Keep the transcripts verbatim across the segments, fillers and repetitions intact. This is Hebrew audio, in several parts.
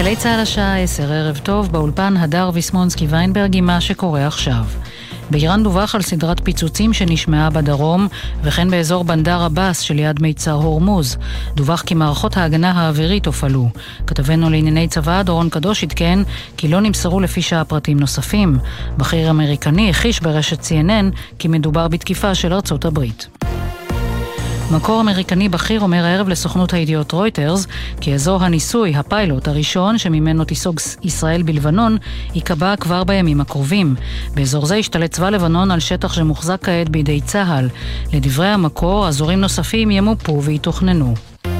גלי צהל השעה עשר, ערב טוב, באולפן הדר ויסמונסקי ויינברג עם מה שקורה עכשיו. באיראן דווח על סדרת פיצוצים שנשמעה בדרום, וכן באזור בנדר אבאס שליד מיצר הורמוז. דווח כי מערכות ההגנה האווירית הופעלו. כתבנו לענייני צבא דורון קדוש עדכן כי לא נמסרו לפי שעה פרטים נוספים. בכיר אמריקני הכחיש ברשת סי אן אן כי מדובר בתקיפה של ארצות הברית. מקור אמריקני בכיר אומר הערב לסוכנות הידיעות רויטרס כי אזור הניסוי, הפיילוט הראשון שממנו תיסוג ישראל בלבנון, יקבע כבר בימים הקרובים. באזור זה השתלט צבא לבנון על שטח שמוחזק כעת בידי צה"ל. לדברי המקור, אזורים נוספים ימופו ויתוכננו.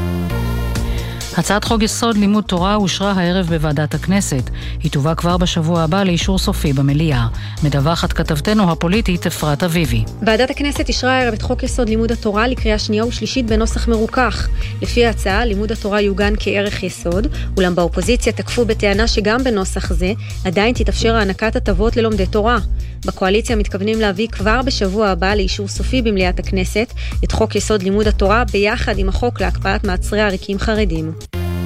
הצעת חוק יסוד לימוד תורה אושרה הערב בוועדת הכנסת. היא תובא כבר בשבוע הבא לאישור סופי במליאה. מדווחת כתבתנו הפוליטית אפרת אביבי. ועדת הכנסת אישרה הערב את חוק יסוד לימוד התורה לקריאה שנייה ושלישית בנוסח מרוכך. לפי ההצעה, לימוד התורה יוגן כערך יסוד, אולם באופוזיציה תקפו בטענה שגם בנוסח זה עדיין תתאפשר הענקת הטבות ללומדי תורה. בקואליציה מתכוונים להביא כבר בשבוע הבא לאישור סופי במליאת הכנסת את חוק יסוד לימוד התורה ביחד עם החוק להקפאת מעצרי עריקים חרדים.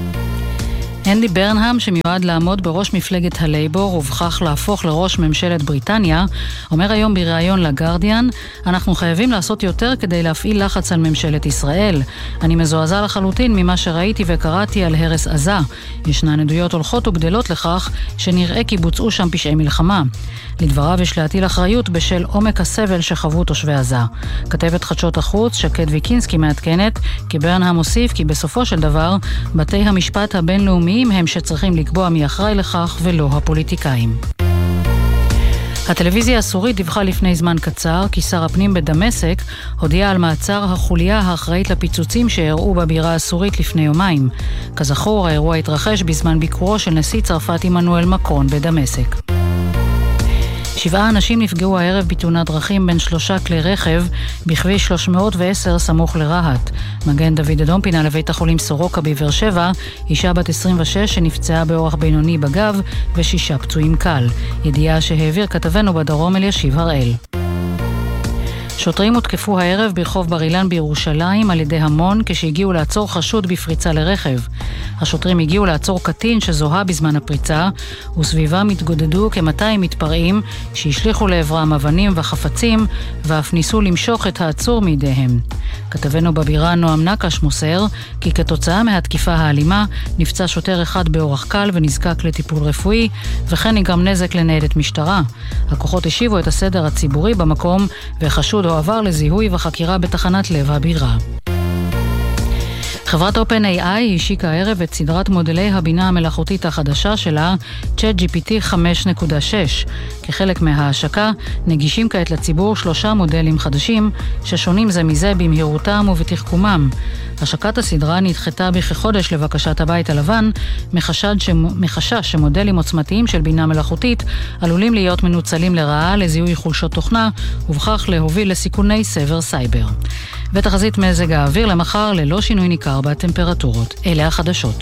אנדי ברנהאם, שמיועד לעמוד בראש מפלגת הלייבור ובכך להפוך לראש ממשלת בריטניה, אומר היום בריאיון לגרדיאן, אנחנו חייבים לעשות יותר כדי להפעיל לחץ על ממשלת ישראל. אני מזועזע לחלוטין ממה שראיתי וקראתי על הרס עזה. ישנן עדויות הולכות וגדלות לכך שנראה כי בוצעו שם פשעי מלחמה. לדבריו יש להטיל אחריות בשל עומק הסבל שחוו תושבי עזה. כתבת חדשות החוץ שקד ויקינסקי מעדכנת כי ברנהאם מוסיף כי בסופו של דבר בתי המשפט הבינלאומיים הם שצריכים לקבוע מי אחראי לכך ולא הפוליטיקאים. הטלוויזיה הסורית דיווחה לפני זמן קצר כי שר הפנים בדמשק הודיע על מעצר החוליה האחראית לפיצוצים שאירעו בבירה הסורית לפני יומיים. כזכור, האירוע התרחש בזמן ביקורו של נשיא צרפת עמנואל מקרון בדמשק. שבעה אנשים נפגעו הערב בתאונת דרכים בין שלושה כלי רכב בכביש שלוש מאות ועשר סמוך לרהט. מגן דוד אדום פינה לבית החולים סורוקה בבאר שבע, אישה בת עשרים ושש שנפצעה באורח בינוני בגב ושישה פצועים קל. ידיעה שהעביר כתבנו בדרום אלישיב הראל. שוטרים הותקפו הערב ברחוב בר אילן בירושלים על ידי המון כשהגיעו לעצור חשוד בפריצה לרכב. השוטרים הגיעו לעצור קטין שזוהה בזמן הפריצה, וסביבם התגודדו כ-מאתיים מתפרעים שהשליחו לעברם אבנים וחפצים ואף ניסו למשוך את העצור מידיהם. כתבנו בבירה נועם נקש מוסר כי כתוצאה מהתקיפה האלימה נפצע שוטר אחד באורח קל ונזקק לטיפול רפואי, וכן נגרם נזק לניידת משטרה. הכוחות השיבו את הסדר הציבורי במקום וחשוד הועבר לזיהוי וחקירה בתחנת לב הבירה. חברת אופן איי איי השיקה הערב את סדרת מודלי הבינה המלאכותית החדשה שלה, צ'אט ג'י פי טי חמש נקודה שש. כחלק מההשקה, נגישים כעת לציבור שלושה מודלים חדשים, ששונים זה מזה במהירותם ובתחכומם. השקת הסדרה נדחתה בכחודש לבקשת הבית הלבן, מחשד מחשש שמודלים עוצמתיים של בינה מלאכותית עלולים להיות מנוצלים לרעה לזיהוי חולשות תוכנה, ובכך להוביל לסיכוני סבר סייבר. ותחזית מזג האוויר למחר ללא שינוי ניכר בטמפרטורות. אלה החדשות.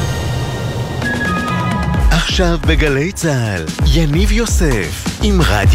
עכשיו בגלי צהל, יניב יוסף עם רדיו